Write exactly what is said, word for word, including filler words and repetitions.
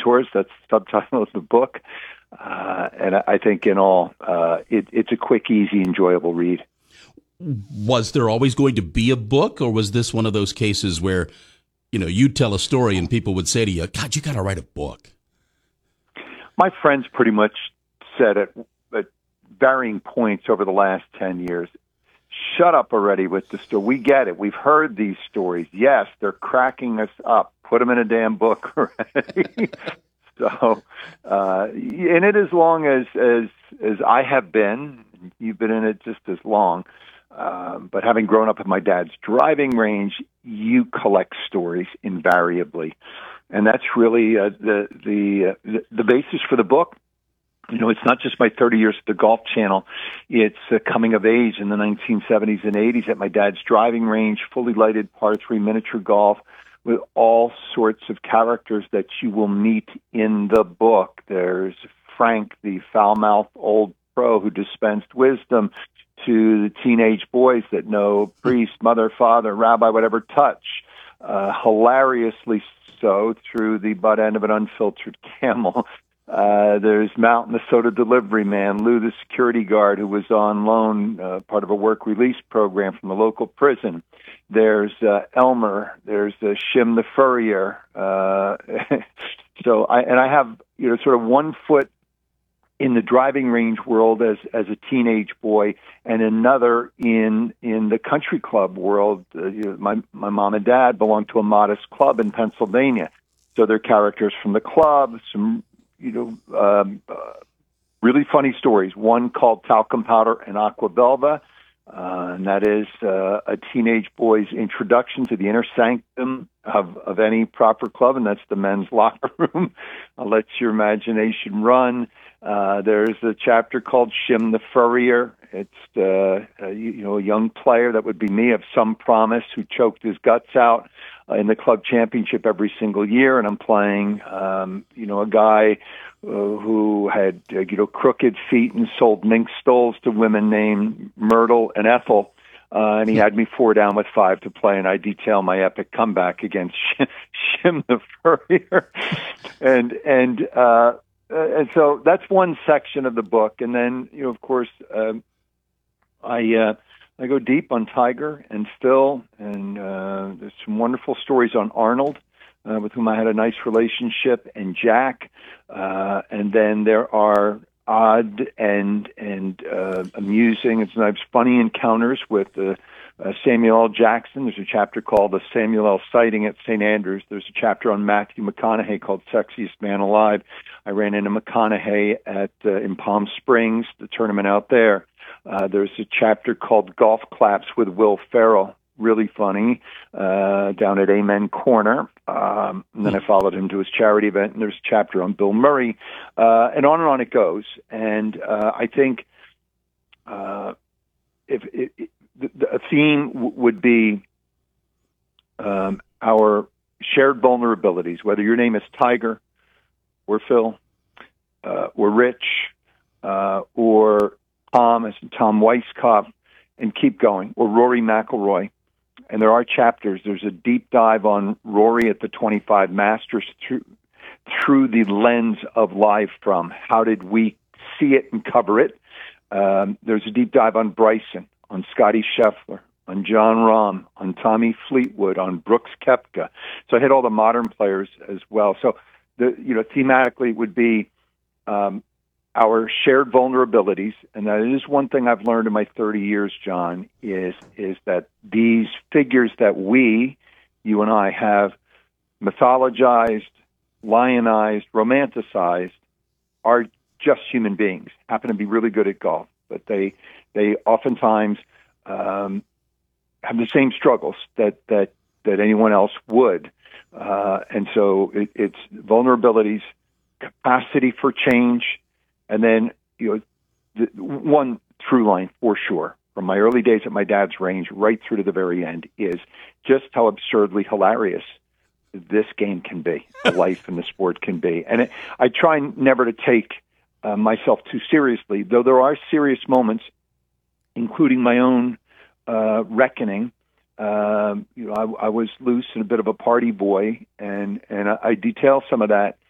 Tours. That's the subtitle of the book. Uh, and I think in all, uh, it, it's a quick, easy, enjoyable read. Was there always going to be a book, or was this one of those cases where, you know, you'd tell a story and people would say to you, God, you got to write a book? My friends pretty much said at, at varying points over the last ten years, shut up already with the story. We get it. We've heard these stories. Yes, they're cracking us up. Put them in a damn book already. So, uh, in it as long as, as, as I have been, you've been in it just as long. Um, but having grown up at my dad's driving range, you collect stories invariably. And that's really uh, the, the, uh, the basis for the book. You know, it's not just my thirty years at the Golf Channel. It's uh, coming of age in the nineteen seventies and eighties at my dad's driving range, fully lighted par three miniature golf with all sorts of characters that you will meet in the book. There's Frank, the foul-mouthed old pro who dispensed wisdom to the teenage boys that know priest, mother, father, rabbi, whatever touch, uh, hilariously so through the butt end of an unfiltered camel. Uh, there's Mount, the soda delivery man, Lou, the security guard who was on loan, uh, part of a work release program from the local prison. There's uh, Elmer. There's uh, Shim the furrier. Uh, so I and I have you know sort of one foot in the driving range world as as a teenage boy, and another in in the country club world. Uh, you know, my my mom and dad belonged to a modest club in Pennsylvania, so they're characters from the club. Some you know um, uh, really funny stories. One called Talcum Powder and Aqua Belva, uh, and that is uh, a teenage boy's introduction to the inner sanctum of of any proper club, and that's the men's locker room. I'll let your imagination run. Uh, there's a chapter called Shim the Furrier. It's uh, uh, you, you know a young player that would be me of some promise who choked his guts out uh, in the club championship every single year, and I'm playing um, you know a guy uh, who had uh, you know crooked feet and sold mink stoles to women named Myrtle and Ethel. Uh, and he had me four down with five to play, and I detail my epic comeback against Shim the Furrier, and and. Uh, Uh, and so that's one section of the book. And then, you know, of course, um, I uh, I go deep on Tiger and Phil, and uh, there's some wonderful stories on Arnold, uh, with whom I had a nice relationship, and Jack. Uh, and then there are odd and and uh, amusing and sometimes funny encounters with uh, uh, Samuel L. Jackson. There's a chapter called The Samuel L. Sighting at Saint Andrews. There's a chapter on Matthew McConaughey called Sexiest Man Alive. I ran into McConaughey at uh, in Palm Springs, the tournament out there. Uh, there's a chapter called Golf Claps with Will Ferrell, really funny, uh, down at Amen Corner. Um, and then I followed him to his charity event, and there's a chapter on Bill Murray, uh, and on and on it goes. And uh, I think uh, if it, it, the, a theme w- would be um, our shared vulnerabilities, whether your name is Tiger, or Phil, uh, or Rich, uh, or Tom, as in Tom Weisskopf, and keep going, or Rory McIlroy. And there are chapters. There's a deep dive on Rory at the twenty-five Masters through, through the lens of live from. How did we see it and cover it? Um, there's a deep dive on Bryson, on Scotty Scheffler, on John Rahm, on Tommy Fleetwood, on Brooks Koepka. So I hit all the modern players as well. So The, you know, thematically would be um, our shared vulnerabilities, and that is one thing I've learned in my thirty years, John, is is that these figures that we, you and I, have mythologized, lionized, romanticized, are just human beings, happen to be really good at golf, but they they oftentimes um, have the same struggles that, that, that anyone else would. Uh, and so it, it's vulnerabilities, capacity for change, and then you know the, one through line for sure from my early days at my dad's range right through to the very end is just how absurdly hilarious this game can be, the life and the sport can be. And it, I try never to take uh, myself too seriously, though there are serious moments, including my own uh, reckoning. Um, you know, I, I was loose and a bit of a party boy, and, and I, I detail some of that